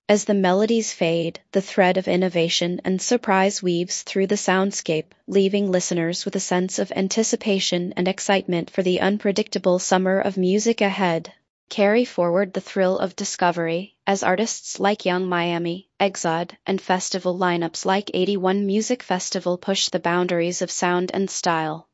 As the melodies fade, the thread of innovation and surprise weaves through the soundscape, leaving listeners with a sense of anticipation and excitement for the unpredictable summer of music ahead. Carry forward the thrill of discovery as artists like Young Miami, Exod, and festival lineups like 81 Music Festival push the boundaries of sound and style.